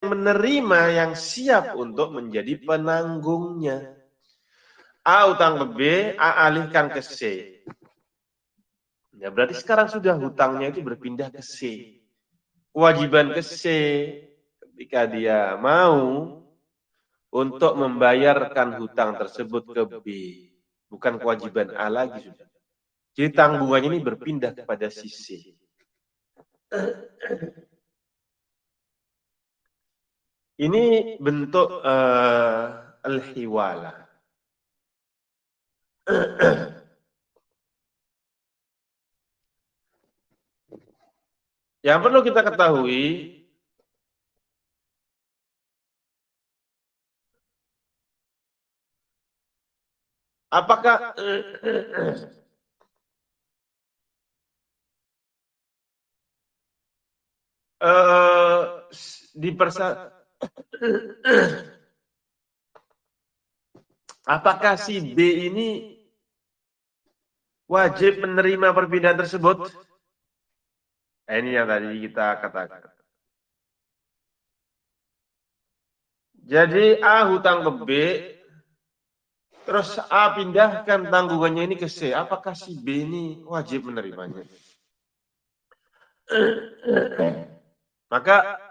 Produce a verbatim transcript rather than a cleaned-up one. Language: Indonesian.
menerima yang siap untuk menjadi penanggungnya. A utang ke B, A alihkan ke C. Ya berarti sekarang sudah hutangnya itu berpindah ke C. Kewajiban ke C ketika dia mau untuk membayarkan hutang tersebut ke B. Bukan kewajiban A lagi sudah. Jadi tanggungannya ini berpindah kepada si C. Ini bentuk uh, al-hiwalah. Yang perlu kita ketahui, apakah uh, di persa apakah si B ini wajib menerima perpindahan tersebut? Nah, ini yang tadi kita katakan. Jadi A hutang ke B, terus A pindahkan tanggungannya ini ke C. Apakah si B ini wajib menerimanya? Maka